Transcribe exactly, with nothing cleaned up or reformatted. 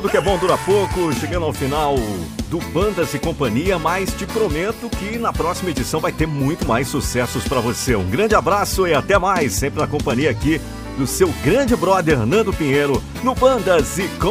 Tudo que é bom dura pouco, chegando ao final do Bandas e Companhia, mas te prometo que na próxima edição vai ter muito mais sucessos para você. Um grande abraço e até mais, sempre na companhia aqui do seu grande brother Nando Pinheiro, no Bandas e Companhia.